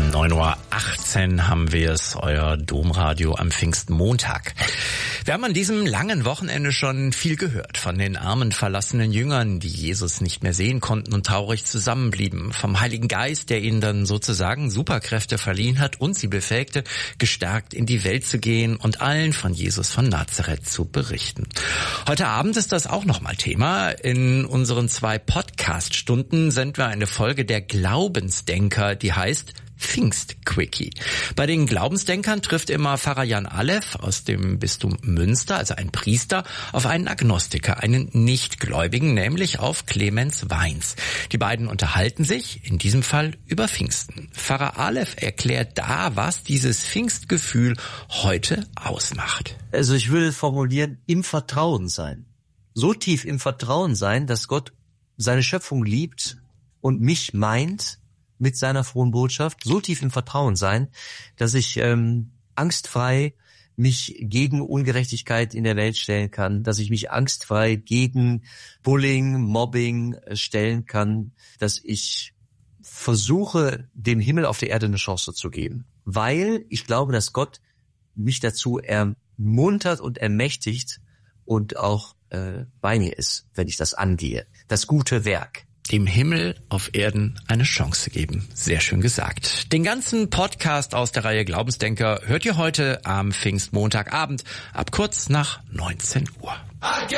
9:18 Uhr haben wir es, euer Domradio am Pfingstmontag. Wir haben an diesem langen Wochenende schon viel gehört von den armen, verlassenen Jüngern, die Jesus nicht mehr sehen konnten und traurig zusammenblieben, vom Heiligen Geist, der ihnen dann sozusagen Superkräfte verliehen hat und sie befähigte, gestärkt in die Welt zu gehen und allen von Jesus von Nazareth zu berichten. Heute Abend ist das auch nochmal Thema. In unseren 2 Podcast-Stunden senden wir eine Folge der Glaubensdenker, die heißt Pfingstquickie. Bei den Glaubensdenkern trifft immer Pfarrer Jan Aleph aus dem Bistum Münster, also ein Priester, auf einen Agnostiker, einen Nichtgläubigen, nämlich auf Clemens Weins. Die beiden unterhalten sich, in diesem Fall über Pfingsten. Pfarrer Aleph erklärt da, was dieses Pfingstgefühl heute ausmacht. Also ich würde formulieren, im Vertrauen sein. So tief im Vertrauen sein, dass Gott seine Schöpfung liebt und mich meint mit seiner frohen Botschaft, so tief im Vertrauen sein, dass ich angstfrei mich gegen Ungerechtigkeit in der Welt stellen kann, dass ich mich angstfrei gegen Bullying, Mobbing stellen kann, dass ich versuche, dem Himmel auf der Erde eine Chance zu geben. Weil ich glaube, dass Gott mich dazu ermuntert und ermächtigt und auch bei mir ist, wenn ich das angehe. Das gute Werk. Dem Himmel auf Erden eine Chance geben. Sehr schön gesagt. Den ganzen Podcast aus der Reihe Glaubensdenker hört ihr heute am Pfingstmontagabend ab kurz nach 19 Uhr.